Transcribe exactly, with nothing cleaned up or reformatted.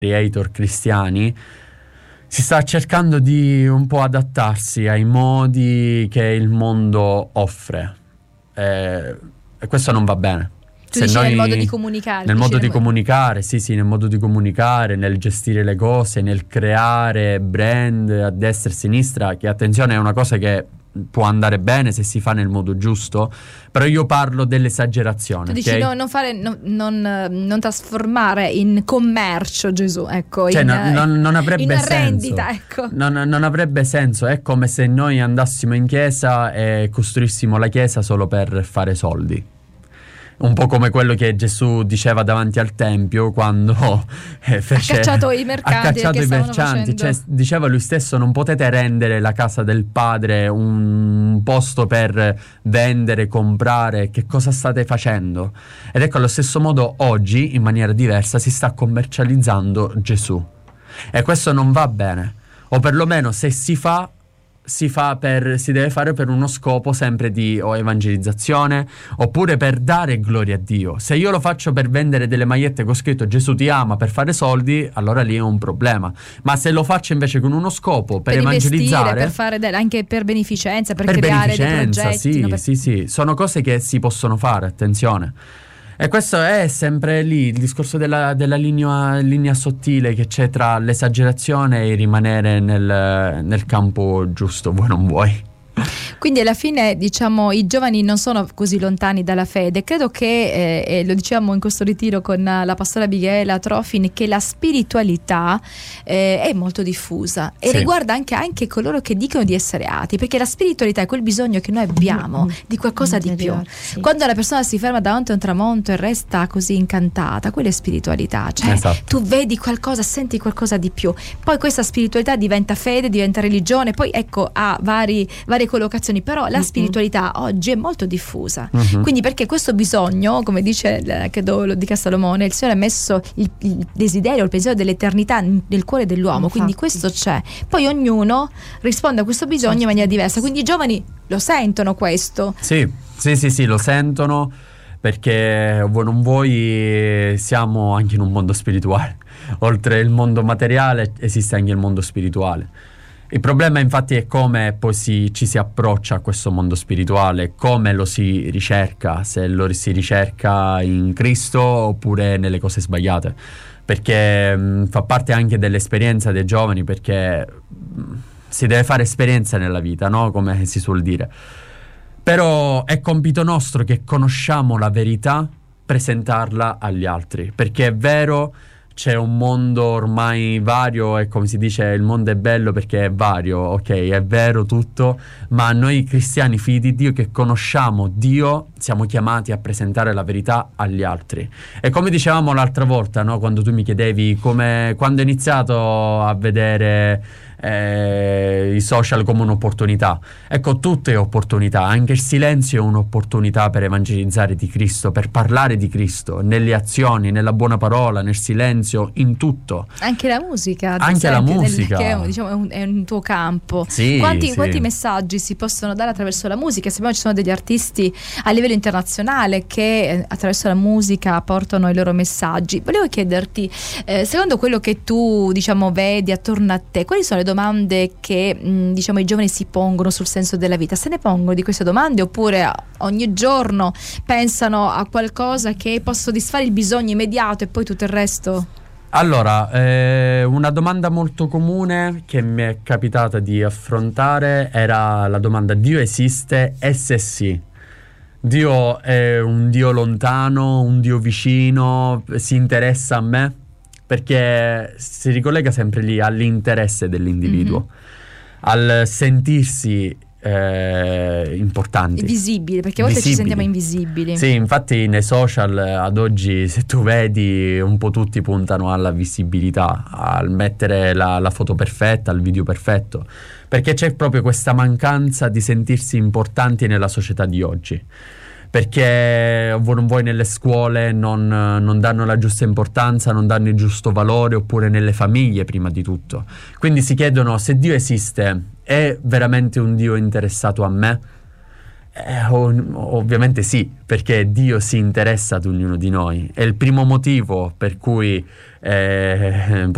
creator cristiani, si sta cercando di un po' adattarsi ai modi che il mondo offre, e, e questo non va bene. Tu dici nel modo di comunicare. Nel modo di comunicare, sì sì, nel modo di comunicare, nel gestire le cose, nel creare brand a destra e a sinistra, che attenzione è una cosa che può andare bene se si fa nel modo giusto, però io parlo dell'esagerazione. Tu dici okay? no, non fare, no, non, non trasformare in commercio Gesù, ecco, cioè, in, no, non, non avrebbe in senso. rendita, ecco. Non, non avrebbe senso, è come se noi andassimo in chiesa e costruissimo la chiesa solo per fare soldi. Un po' come quello che Gesù diceva davanti al Tempio quando eh, fece, ha cacciato i mercanti, ha cacciato i mercanti, cioè, diceva lui stesso: non potete rendere la casa del Padre un posto per vendere, comprare, che cosa state facendo? Ed ecco, allo stesso modo oggi, in maniera diversa, si sta commercializzando Gesù, e questo non va bene, o perlomeno se si fa si fa per si deve fare per uno scopo sempre di o evangelizzazione, oppure per dare gloria a Dio. Se io lo faccio per vendere delle magliette con scritto Gesù ti ama, per fare soldi, allora lì è un problema. Ma se lo faccio invece con uno scopo per, per evangelizzare, per fare de- anche per beneficenza, per, per creare beneficenza, dei progetti, sì, no? per... sì, sì, sono cose che si possono fare, attenzione. E questo è sempre lì il discorso della, della linea, linea sottile che c'è tra l'esagerazione e il rimanere nel, nel campo giusto, vuoi non vuoi. Quindi alla fine, diciamo, i giovani non sono così lontani dalla fede. Credo che, eh, e lo diciamo in questo ritiro con la pastora Abigaila Trofin, che la spiritualità eh, è molto diffusa e sì. riguarda anche, anche coloro che dicono di essere atei, perché la spiritualità è quel bisogno che noi abbiamo mm-hmm. di qualcosa di più. Sì. Quando una persona si ferma davanti a un tramonto e resta così incantata, quella è spiritualità, cioè esatto. tu vedi qualcosa, senti qualcosa di più, poi questa spiritualità diventa fede, diventa religione, poi ecco ha vari, varie collocazioni, però la spiritualità uh-huh. oggi è molto diffusa, uh-huh. quindi perché questo bisogno, come dice credo lo dica Salomone, il Signore ha messo il, il desiderio, il pensiero dell'eternità nel cuore dell'uomo. Infatti. Quindi questo c'è, poi ognuno risponde a questo bisogno certo. in maniera diversa, quindi i giovani lo sentono questo. Sì, sì, sì, sì, lo sentono, perché voi non vuoi siamo anche in un mondo spirituale, oltre il mondo materiale esiste anche il mondo spirituale. Il problema infatti è come poi si, ci si approccia a questo mondo spirituale, come lo si ricerca, se lo si ricerca in Cristo oppure nelle cose sbagliate, perché mh, fa parte anche dell'esperienza dei giovani, perché mh, si deve fare esperienza nella vita, no? Come si suol dire. Però è compito nostro che conosciamo la verità, presentarla agli altri, perché è vero, c'è un mondo ormai vario e come si dice il mondo è bello perché è vario, ok, è vero tutto, ma noi cristiani figli di Dio che conosciamo Dio siamo chiamati a presentare la verità agli altri. E come dicevamo l'altra volta, no? Quando tu mi chiedevi come, quando ho iniziato a vedere eh, i social come un'opportunità, ecco, tutto è opportunità, anche il silenzio è un'opportunità per evangelizzare di Cristo, per parlare di Cristo, nelle azioni, nella buona parola, nel silenzio, in tutto. Anche la musica, ad anche esempio, la musica nel, che è, diciamo, è, un, è un tuo campo. Sì, quanti, sì. quanti messaggi si possono dare attraverso la musica? Sappiamo che ci sono degli artisti a livello internazionale che eh, attraverso la musica portano i loro messaggi. Volevo chiederti, eh, secondo quello che tu diciamo vedi attorno a te, quali sono le domande che mh, diciamo i giovani si pongono sul senso della vita? Se ne pongono di queste domande oppure ogni giorno pensano a qualcosa che può soddisfare il bisogno immediato e poi tutto il resto? Allora, eh, una domanda molto comune che mi è capitata di affrontare era la domanda: Dio esiste? E se sì, Dio è un Dio lontano, un Dio vicino, si interessa a me? Perché si ricollega sempre lì all'interesse dell'individuo, mm-hmm. al sentirsi eh, importanti, visibili, perché a volte visibili. Ci sentiamo invisibili. Sì, infatti nei social ad oggi, se tu vedi, un po' tutti puntano alla visibilità, al mettere la, la foto perfetta, il video perfetto, perché c'è proprio questa mancanza di sentirsi importanti nella società di oggi. Perché voi non vuoi nelle scuole non, non danno la giusta importanza, non danno il giusto valore, oppure nelle famiglie prima di tutto. Quindi si chiedono: se Dio esiste, è veramente un Dio interessato a me? Eh, ov- ovviamente sì, perché Dio si interessa ad ognuno di noi. È il primo motivo per cui eh,